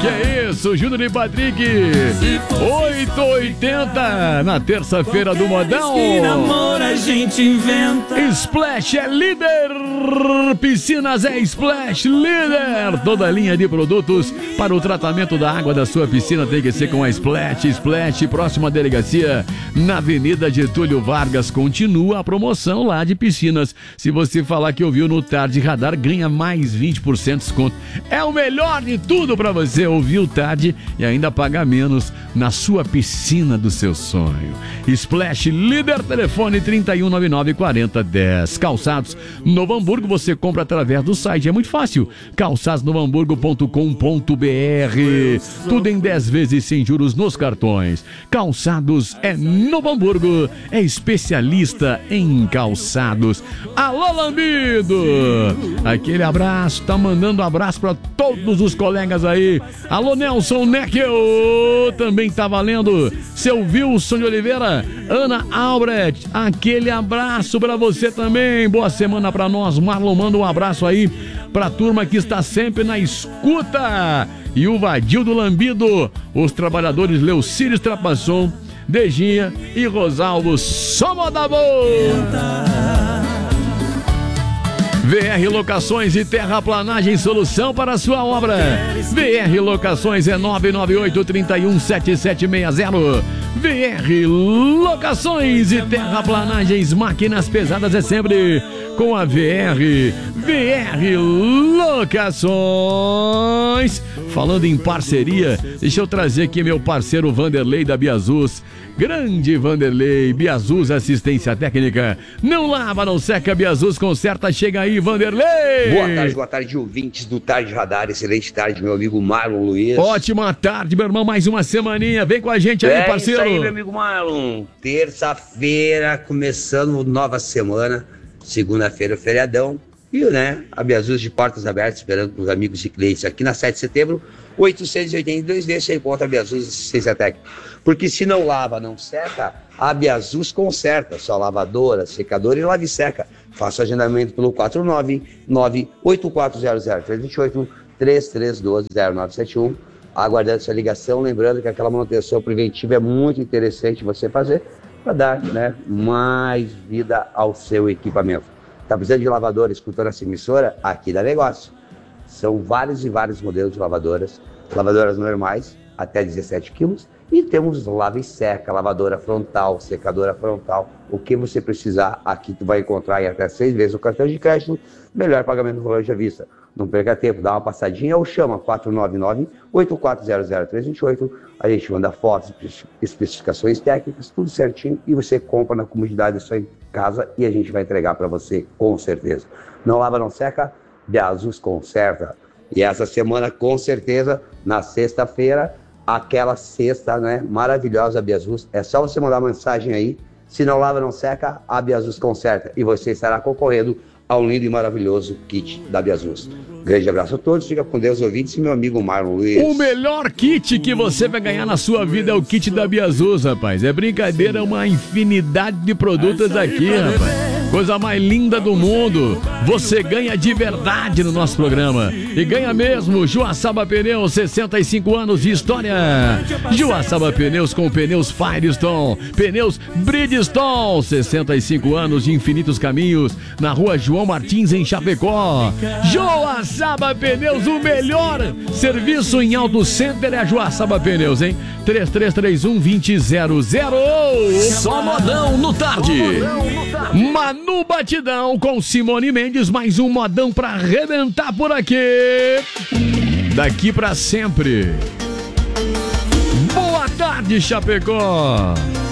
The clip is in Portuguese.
Que é isso, Júnior e Patrick. 8h80 na terça-feira do Modão. A gente inventa. Splash é líder. Piscinas é Splash líder. Toda linha de produtos para o tratamento da água da sua piscina tem que ser com a Splash. Splash, próxima delegacia na Avenida Getúlio Vargas. Continua a promoção lá de piscinas. Se você falar que ouviu no Tarde Radar, ganha mais 20% de desconto. É o melhor de tudo para você ouvir o Tarde e ainda pagar menos na sua piscina do seu sonho. Splash líder, telefone 3199-4010. Calçados Novo Hamburgo, você compra através do site, é muito fácil, calçadosnovohamburgo.com.br. Tudo em 10 vezes sem juros nos cartões. Calçados é Novo Hamburgo, é especialista em calçados. Alô, Lambido! Aquele abraço, tá mandando abraço para todos os colegas aí. Alô, Nelson Neckel, também tá valendo. Seu Wilson de Oliveira, Ana Albrecht, aquele abraço pra você também. Boa semana pra nós. Marlon, manda um abraço aí pra turma que está sempre na escuta. E o Vadildo Lambido, os trabalhadores Leucírio Trapasson, Dejinha e Rosalvo. Só moda boa! VR Locações e Terraplanagem, solução para a sua obra. VR Locações é 998-317760. VR Locações e Terraplanagens, máquinas pesadas é sempre com a VR. VR Locações. Falando em parceria, deixa eu trazer aqui meu parceiro Vanderlei da Biazus. Grande Vanderlei, Biazus Assistência Técnica. Não lava, não seca, Biazus conserta. Chega aí, Vanderlei. Boa tarde, ouvintes do Tarde Radar. Excelente tarde, meu amigo Marlon Luiz. Ótima tarde, meu irmão, mais uma semaninha. Vem com a gente aí, parceiro. É isso aí, meu amigo Marlon. Terça-feira, começando nova semana. Segunda-feira, feriadão. E, né, a Biazus de portas abertas, esperando os amigos e clientes aqui na 7 de setembro, 882D, você encontra a Biazus Assistência Técnica. Porque se não lava, não seca, a Biazus conserta. Só lavadora, secadora e lave seca. Faça o agendamento pelo 499-8400-312-0971. Aguardando sua ligação, lembrando que aquela manutenção preventiva é muito interessante você fazer para dar, né, mais vida ao seu equipamento. Tá precisando de lavadora, escutando essa emissora? Aqui dá negócio. São vários e vários modelos de lavadoras. Lavadoras normais, até 17 quilos. E temos lava e seca, lavadora frontal, secadora frontal. O que você precisar, aqui tu vai encontrar em até 6 vezes o cartão de crédito. Melhor pagamento do valor de vista. Não perca tempo, dá uma passadinha ou chama 499-8400-328. A gente manda fotos, especificações técnicas, tudo certinho. E você compra na comodidade da sua casa e a gente vai entregar para você com certeza. Não lava, não seca, Biazus conserta. E essa semana, com certeza, na sexta-feira, aquela cesta, né, maravilhosa Biazus, é só você mandar mensagem aí. Se não lava, não seca, a Biazus conserta. E você estará concorrendo ao lindo e maravilhoso kit da Biazus. Grande abraço a todos, fica com Deus, ouvintes, e meu amigo Marlon Luiz. O melhor kit que você vai ganhar na sua vida é o kit da Biazus, rapaz. É brincadeira, é uma infinidade de produtos aqui, rapaz. Coisa mais linda do mundo. Você ganha de verdade no nosso programa. E ganha mesmo. Joaçaba Pneus, 65 anos de história. Joaçaba Pneus com pneus Firestone, pneus Bridgestone, 65 anos de infinitos caminhos. Na rua João Martins, em Chapecó. Joaçaba Pneus, o melhor serviço em Auto Center é a Joaçaba Pneus, hein? 3331-2000. Só modão no tarde. Manu Batidão com Simone Mendes, mais um modão pra arrebentar por aqui. Daqui pra sempre. Boa tarde, Chapecó.